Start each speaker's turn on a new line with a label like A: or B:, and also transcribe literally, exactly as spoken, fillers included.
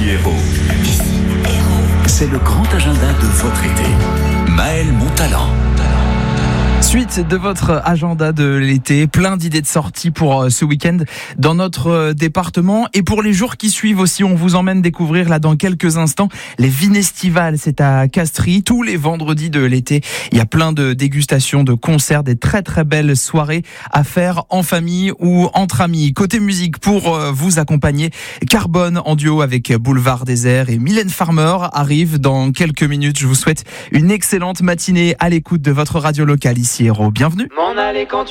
A: Hérault. C'est le grand agenda de votre été. Maël Montalan.
B: Suite de votre agenda de l'été, plein d'idées de sorties pour ce week-end dans notre département. Et pour les jours qui suivent aussi, on vous emmène découvrir là dans quelques instants les Vinestivals. C'est à Castries, tous les vendredis de l'été. Il y a plein de dégustations, de concerts, des très très belles soirées à faire en famille ou entre amis. Côté musique, pour vous accompagner, Carbone en duo avec Boulevard Désert et Mylène Farmer arrive dans quelques minutes. Je vous souhaite une excellente matinée à l'écoute de votre radio locale ici Hérault. Bienvenue.
C: M'en aller quand